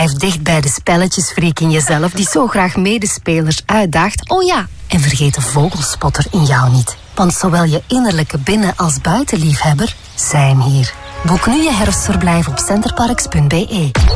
Blijf dicht bij de spelletjesfreak in jezelf die zo graag medespelers uitdaagt. Oh ja, en vergeet de vogelspotter in jou niet. Want zowel je innerlijke binnen- als buitenliefhebber zijn hier. Boek nu je herfstverblijf op centerparks.be.